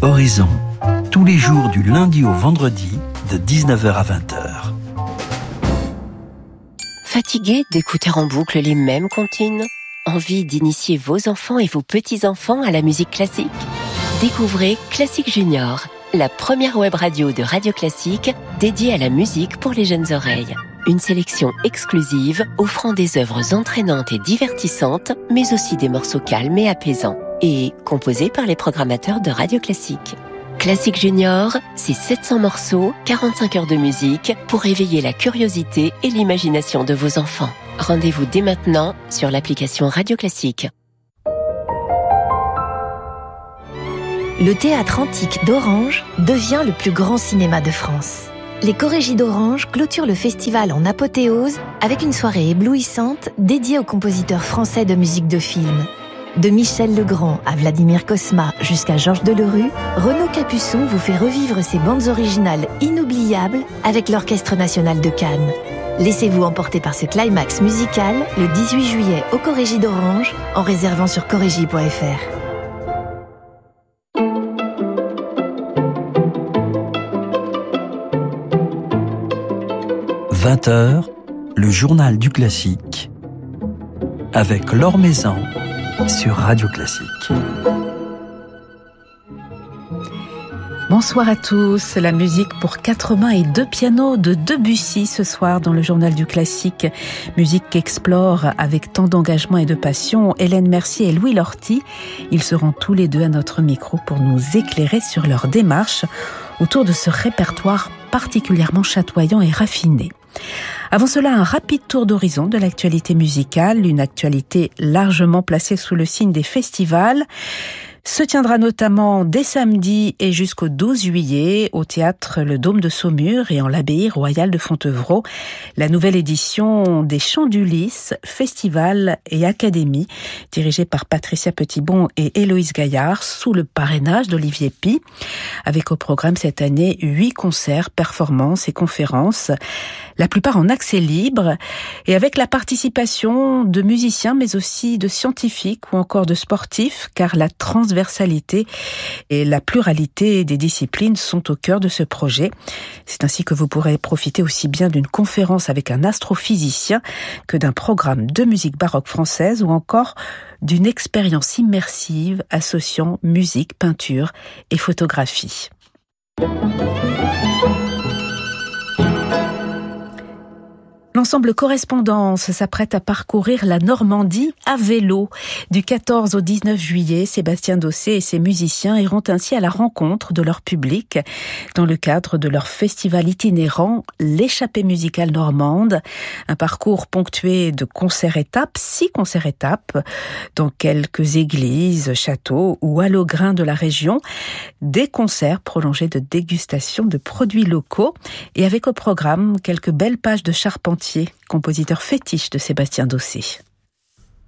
Horizon, tous les jours du lundi au vendredi, de 19h à 20h. Fatigué d'écouter en boucle les mêmes comptines ? Envie d'initier vos enfants et vos petits-enfants à la musique classique ? Découvrez Classique Junior, la première web radio de Radio Classique dédiée à la musique pour les jeunes oreilles. Une sélection exclusive offrant des œuvres entraînantes et divertissantes, mais aussi des morceaux calmes et apaisants, et composés par les programmateurs de Radio Classique. Classique Junior, c'est 700 morceaux, 45 heures de musique pour éveiller la curiosité et l'imagination de vos enfants. Rendez-vous dès maintenant sur l'application Radio Classique. Le théâtre antique d'Orange devient le plus grand cinéma de France. Les Chorégies d'Orange clôturent le festival en apothéose avec une soirée éblouissante dédiée aux compositeurs français de musique de film. De Michel Legrand à Vladimir Cosma jusqu'à Georges Delerue, Renaud Capuçon vous fait revivre ses bandes originales inoubliables avec l'Orchestre National de Cannes. Laissez-vous emporter par ce climax musical le 18 juillet aux Chorégies d'Orange en réservant sur chorégie.fr. 20h, le journal du classique, avec Laure Maison sur Radio Classique. Bonsoir à tous, la musique pour 4 mains et 2 pianos de Debussy ce soir dans le journal du classique. Musique qu'explore avec tant d'engagement et de passion Hélène Mercier et Louis Lorty. Ils seront tous les deux à notre micro pour nous éclairer sur leur démarche autour de ce répertoire particulièrement chatoyant et raffiné. Avant cela, un rapide tour d'horizon de l'actualité musicale, une actualité largement placée sous le signe des festivals. Se tiendra notamment dès samedi et jusqu'au 12 juillet au théâtre Le Dôme de Saumur et en l'abbaye royale de Fontevraud la nouvelle édition des Chants d'Ulysse, Festival et Académie, dirigée par Patricia Petitbon et Héloïse Gaillard sous le parrainage d'Olivier Py, avec au programme cette année 8 concerts, performances et conférences, la plupart en accès libre et avec la participation de musiciens mais aussi de scientifiques ou encore de sportifs, car la transversalité et la pluralité des disciplines sont au cœur de ce projet. C'est ainsi que vous pourrez profiter aussi bien d'une conférence avec un astrophysicien que d'un programme de musique baroque française ou encore d'une expérience immersive associant musique, peinture et photographie. L'ensemble Correspondance s'apprête à parcourir la Normandie à vélo. Du 14 au 19 juillet, Sébastien Dossé et ses musiciens iront ainsi à la rencontre de leur public dans le cadre de leur festival itinérant L'échappée musicale normande. Un parcours ponctué de concerts-étapes, 6 concerts-étapes dans quelques églises, châteaux ou hallograins de la région. Des concerts prolongés de dégustation de produits locaux et avec au programme quelques belles pages de Charpentier, compositeur fétiche de Sébastien Dossé.